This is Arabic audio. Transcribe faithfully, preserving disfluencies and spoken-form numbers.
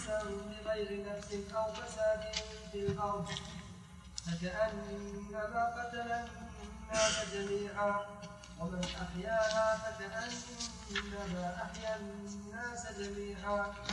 نفسا بغير نفس أو فساد في الأرض فكأنما قتل الناس جميعا ومن أحياها فكأنما أحيا الناس جميعا